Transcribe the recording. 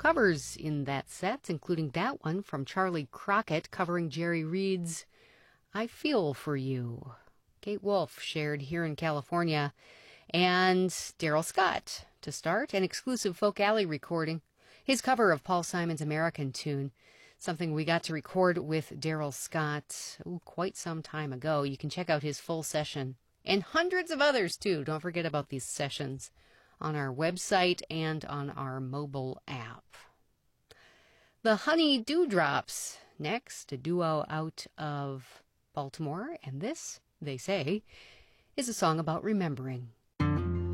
covers in that set, including that one from Charlie Crockett covering Jerry Reed's I Feel For You. Kate Wolf shared Here in California, and Daryl Scott, to start, an exclusive Folk Alley recording, his cover of Paul Simon's American Tune, something we got to record with Daryl Scott quite some time ago. You can check out his full session, and hundreds of others too, don't forget about these sessions, on our website and on our mobile app. The Honey Dewdrops, next, a duo out of Baltimore, and this, they say, is a song about remembering.